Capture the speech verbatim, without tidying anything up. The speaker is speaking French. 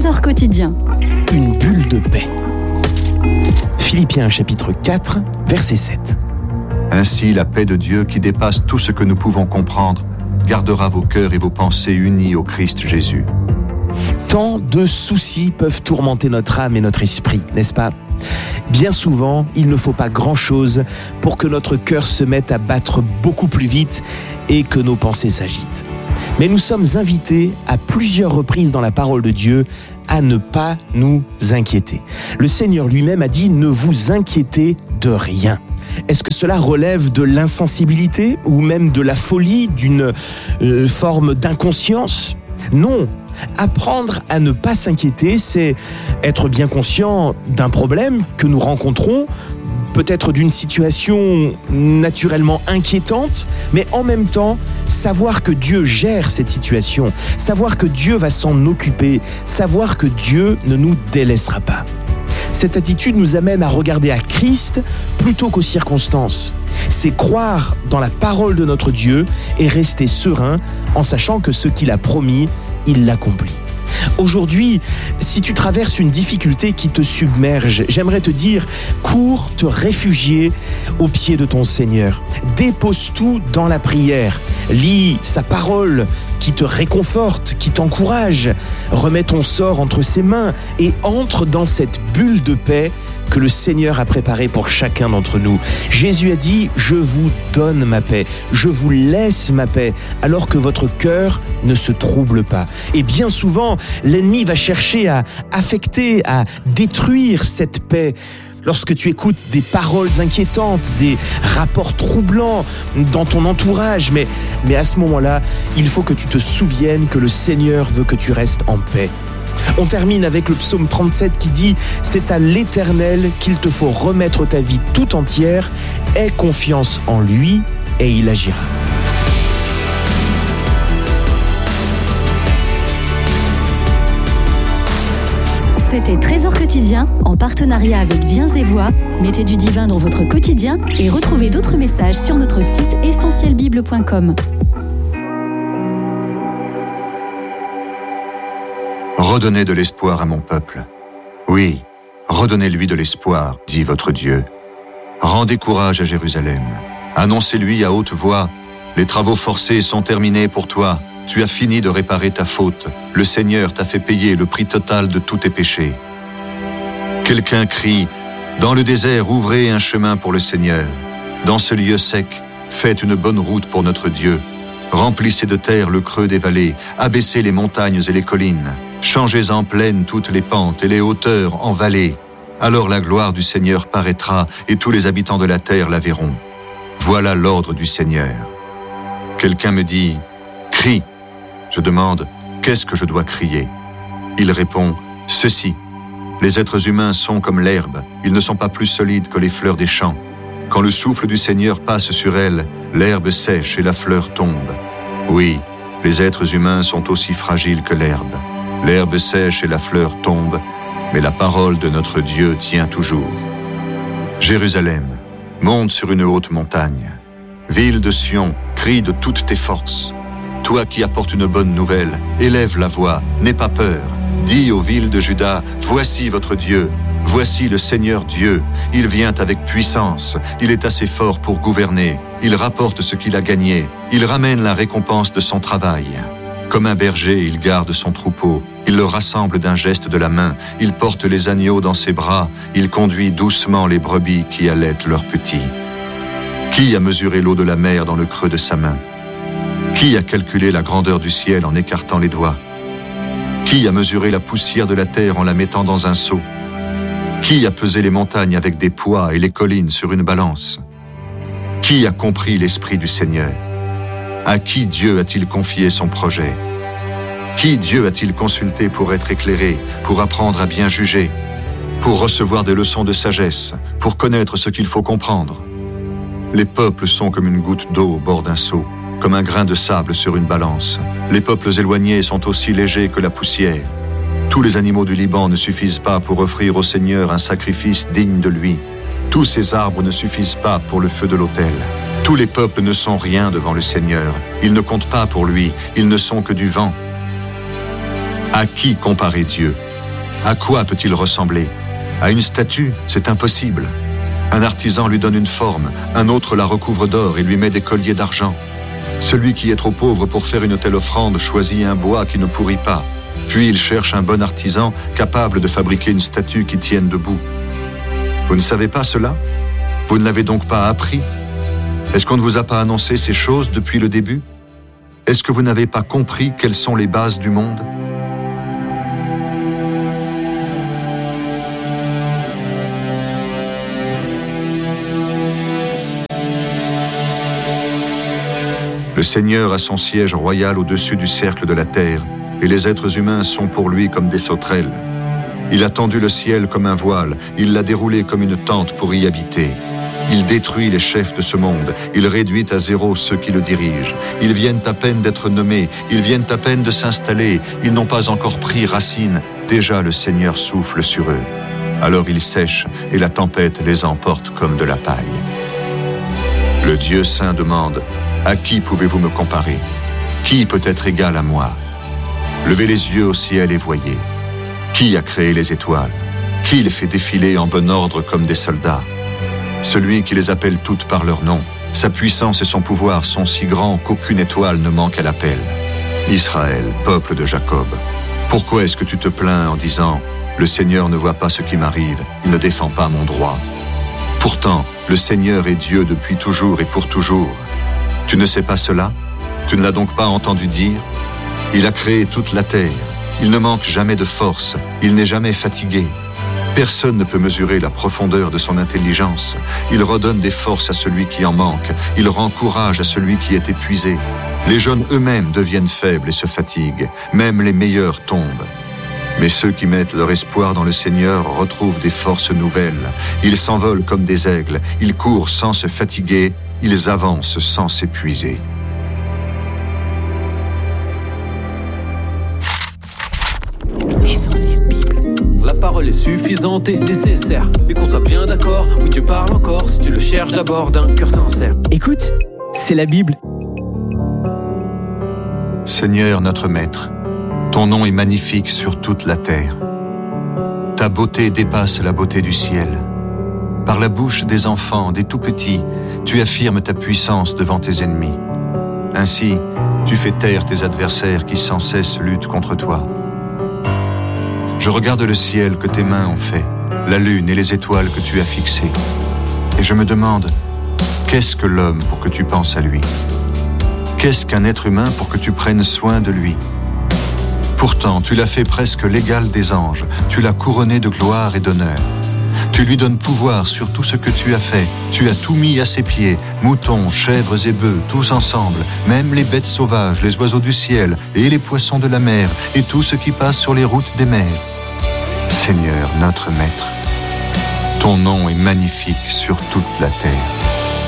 Trésor quotidien. Une bulle de paix. Philippiens chapitre quatre, verset sept. Ainsi, la paix de Dieu, qui dépasse tout ce que nous pouvons comprendre, gardera vos cœurs et vos pensées unis au Christ Jésus. Tant de soucis peuvent tourmenter notre âme et notre esprit, n'est-ce pas ? Bien souvent, il ne faut pas grand-chose pour que notre cœur se mette à battre beaucoup plus vite et que nos pensées s'agitent. Mais nous sommes invités à plusieurs reprises dans la parole de Dieu à ne pas nous inquiéter. Le Seigneur lui-même a dit « Ne vous inquiétez de rien ». Est-ce que cela relève de l'insensibilité ou même de la folie, d'une euh, forme d'inconscience ? Non. Apprendre à ne pas s'inquiéter, c'est être bien conscient d'un problème que nous rencontrons, peut-être d'une situation naturellement inquiétante, mais en même temps, savoir que Dieu gère cette situation, savoir que Dieu va s'en occuper, savoir que Dieu ne nous délaissera pas. Cette attitude nous amène à regarder à Christ plutôt qu'aux circonstances. C'est croire dans la parole de notre Dieu et rester serein en sachant que ce qu'il a promis, il l'accomplit. Aujourd'hui, si tu traverses une difficulté qui te submerge, j'aimerais te dire, cours te réfugier aux pieds de ton Seigneur. Dépose tout dans la prière. Lis sa parole qui te réconforte, qui t'encourage. Remets ton sort entre ses mains et entre dans cette bulle de paix que le Seigneur a préparée pour chacun d'entre nous. Jésus a dit « Je vous donne ma paix, je vous laisse ma paix », alors que votre cœur ne se trouble pas. Et bien souvent, l'ennemi va chercher à affecter, à détruire cette paix. Lorsque tu écoutes des paroles inquiétantes, des rapports troublants dans ton entourage, mais, mais à ce moment-là, il faut que tu te souviennes que le Seigneur veut que tu restes en paix. On termine avec le psaume trente-sept qui dit « C'est à l'Éternel qu'il te faut remettre ta vie tout entière, aie confiance en lui et il agira. » C'était Trésor quotidien en partenariat avec Viens et Voix. Mettez du divin dans votre quotidien et retrouvez d'autres messages sur notre site essentiel bible point com. Redonnez de l'espoir à mon peuple. Oui, redonnez-lui de l'espoir, dit votre Dieu. Rendez courage à Jérusalem. Annoncez-lui à haute voix, les travaux forcés sont terminés pour toi. Tu as fini de réparer ta faute. Le Seigneur t'a fait payer le prix total de tous tes péchés. Quelqu'un crie, dans le désert, ouvrez un chemin pour le Seigneur. Dans ce lieu sec, faites une bonne route pour notre Dieu. Remplissez de terre le creux des vallées, abaissez les montagnes et les collines. Changez en plaine toutes les pentes et les hauteurs en vallées. Alors la gloire du Seigneur paraîtra et tous les habitants de la terre la verront. Voilà l'ordre du Seigneur. Quelqu'un me dit, crie. Je demande, qu'est-ce que je dois crier? Il répond, ceci. Les êtres humains sont comme l'herbe, ils ne sont pas plus solides que les fleurs des champs. Quand le souffle du Seigneur passe sur elles, l'herbe sèche et la fleur tombe. Oui, les êtres humains sont aussi fragiles que l'herbe. L'herbe sèche et la fleur tombe, mais la parole de notre Dieu tient toujours. Jérusalem, monte sur une haute montagne. Ville de Sion, crie de toutes tes forces. Toi qui apportes une bonne nouvelle, élève la voix, n'aie pas peur. Dis aux villes de Juda, voici votre Dieu. Voici le Seigneur Dieu, il vient avec puissance, il est assez fort pour gouverner, il rapporte ce qu'il a gagné, il ramène la récompense de son travail. Comme un berger, il garde son troupeau, il le rassemble d'un geste de la main, il porte les agneaux dans ses bras, il conduit doucement les brebis qui allaitent leurs petits. Qui a mesuré l'eau de la mer dans le creux de sa main? Qui a calculé la grandeur du ciel en écartant les doigts? Qui a mesuré la poussière de la terre en la mettant dans un seau? Qui a pesé les montagnes avec des poids et les collines sur une balance? Qui a compris l'esprit du Seigneur? À qui Dieu a-t-il confié son projet? Qui Dieu a-t-il consulté pour être éclairé, pour apprendre à bien juger, pour recevoir des leçons de sagesse, pour connaître ce qu'il faut comprendre? Les peuples sont comme une goutte d'eau au bord d'un seau, comme un grain de sable sur une balance. Les peuples éloignés sont aussi légers que la poussière. Tous les animaux du Liban ne suffisent pas pour offrir au Seigneur un sacrifice digne de lui. Tous ces arbres ne suffisent pas pour le feu de l'autel. Tous les peuples ne sont rien devant le Seigneur. Ils ne comptent pas pour lui, ils ne sont que du vent. À qui comparer Dieu? À quoi peut-il ressembler? À une statue, c'est impossible. Un artisan lui donne une forme, un autre la recouvre d'or et lui met des colliers d'argent. Celui qui est trop pauvre pour faire une telle offrande choisit un bois qui ne pourrit pas. Puis il cherche un bon artisan capable de fabriquer une statue qui tienne debout. Vous ne savez pas cela? Vous ne l'avez donc pas appris? Est-ce qu'on ne vous a pas annoncé ces choses depuis le début? Est-ce que vous n'avez pas compris quelles sont les bases du monde? Le Seigneur a son siège royal au-dessus du cercle de la terre, et les êtres humains sont pour lui comme des sauterelles. Il a tendu le ciel comme un voile, il l'a déroulé comme une tente pour y habiter. Il détruit les chefs de ce monde, il réduit à zéro ceux qui le dirigent. Ils viennent à peine d'être nommés, ils viennent à peine de s'installer, ils n'ont pas encore pris racine. Déjà le Seigneur souffle sur eux. Alors ils sèchent et la tempête les emporte comme de la paille. Le Dieu saint demande: à qui pouvez-vous me comparer? Qui peut être égal à moi? Levez les yeux au ciel et voyez. Qui a créé les étoiles? Qui les fait défiler en bon ordre comme des soldats? Celui qui les appelle toutes par leur nom. Sa puissance et son pouvoir sont si grands qu'aucune étoile ne manque à l'appel. Israël, peuple de Jacob, pourquoi est-ce que tu te plains en disant: le Seigneur ne voit pas ce qui m'arrive, il ne défend pas mon droit? Pourtant, le Seigneur est Dieu depuis toujours et pour toujours. Tu ne sais pas cela? Tu ne l'as donc pas entendu dire? Il a créé toute la terre. Il ne manque jamais de force. Il n'est jamais fatigué. Personne ne peut mesurer la profondeur de son intelligence. Il redonne des forces à celui qui en manque. Il rend courage à celui qui est épuisé. Les jeunes eux-mêmes deviennent faibles et se fatiguent. Même les meilleurs tombent. Mais ceux qui mettent leur espoir dans le Seigneur retrouvent des forces nouvelles. Ils s'envolent comme des aigles. Ils courent sans se fatiguer. Ils avancent sans s'épuiser. Essentiel Bible. La parole est suffisante et nécessaire. Mais qu'on soit bien d'accord, oui Dieu parle encore, si tu le cherches d'abord d'un cœur sincère. Écoute, c'est la Bible. Seigneur notre Maître, ton nom est magnifique sur toute la terre. Ta beauté dépasse la beauté du ciel. Par la bouche des enfants, des tout-petits, tu affirmes ta puissance devant tes ennemis. Ainsi, tu fais taire tes adversaires qui sans cesse luttent contre toi. Je regarde le ciel que tes mains ont fait, la lune et les étoiles que tu as fixées. Et je me demande, qu'est-ce que l'homme pour que tu penses à lui? Qu'est-ce qu'un être humain pour que tu prennes soin de lui? Pourtant, tu l'as fait presque l'égal des anges, tu l'as couronné de gloire et d'honneur. Tu lui donnes pouvoir sur tout ce que tu as fait. Tu as tout mis à ses pieds, moutons, chèvres et bœufs, tous ensemble, même les bêtes sauvages, les oiseaux du ciel et les poissons de la mer, et tout ce qui passe sur les routes des mers. Seigneur, notre Maître, ton nom est magnifique sur toute la terre.